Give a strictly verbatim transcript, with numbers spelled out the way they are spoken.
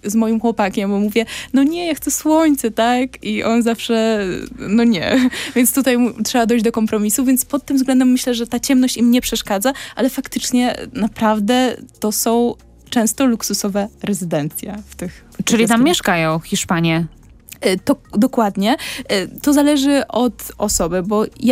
z moim chłopakiem, bo mówię, no nie, ja chcę słońce, tak? I on zawsze, no nie. Więc tutaj mu, trzeba dojść do kompromisu, więc pod tym względem myślę, że ta ciemność im nie przeszkadza, ale faktycznie naprawdę to są często luksusowe rezydencje w tych... w tych Czyli tam jaskiniach. mieszkają Hiszpanie. To dokładnie. To zależy od osoby, bo ja